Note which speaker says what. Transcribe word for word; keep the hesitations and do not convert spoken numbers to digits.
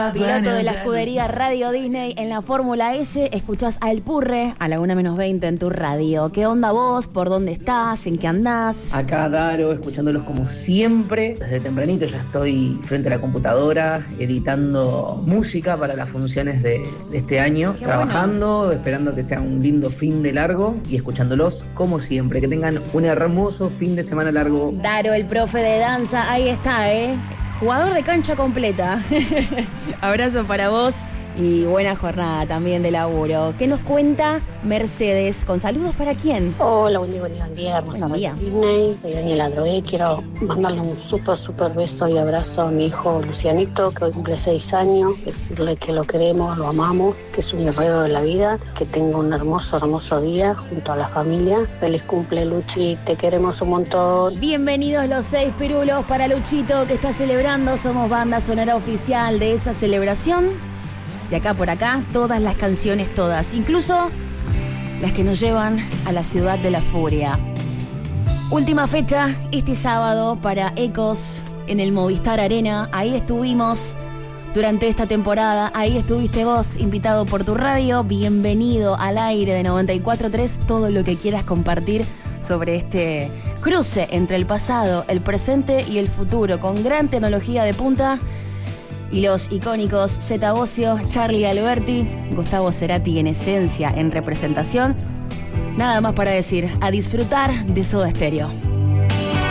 Speaker 1: Piloto de la escudería Radio Disney en la Fórmula S, escuchás a El Purre a la una menos veinte en tu radio. ¿Qué onda vos? ¿Por dónde estás? ¿En qué andás?
Speaker 2: Acá Daro, escuchándolos como siempre. Desde tempranito ya estoy frente a la computadora editando música para las funciones de, de este año.
Speaker 1: Qué
Speaker 2: trabajando, bueno. Esperando que sea un lindo fin de largo y escuchándolos como siempre. Que tengan un hermoso fin de semana largo.
Speaker 1: Daro, el profe de danza, ahí está, ¿eh? Jugador de cancha completa. Abrazo para vos y buena jornada también de laburo. ¿Qué nos cuenta Mercedes? ¿Con saludos para quién?
Speaker 3: Hola, buen día, buen día, buen día, hermosa
Speaker 1: Buen día.
Speaker 3: Disney. Soy Daniela Drogué. Quiero mandarle un súper, súper beso y abrazo a mi hijo Lucianito, que hoy cumple seis años. Decirle que lo queremos, lo amamos, que es un guerrero de la vida. Que tenga un hermoso, hermoso día junto a la familia. Feliz cumple, Luchi. Te queremos un montón.
Speaker 1: Bienvenidos los seis pirulos para Luchito, que está celebrando. Somos banda sonora oficial de esa celebración. De acá por acá, todas las canciones, todas. Incluso las que nos llevan a la ciudad de la furia. Última fecha, este sábado, para Ecos en el Movistar Arena. Ahí estuvimos durante esta temporada. Ahí estuviste vos, invitado por tu radio. Bienvenido al aire de noventa y cuatro punto tres. Todo lo que quieras compartir sobre este cruce entre el pasado, el presente y el futuro, con gran tecnología de punta. Y los icónicos Zeta Bosio, Charlie Alberti, Gustavo Cerati en esencia, en representación. Nada más para decir, a disfrutar de Soda Stereo.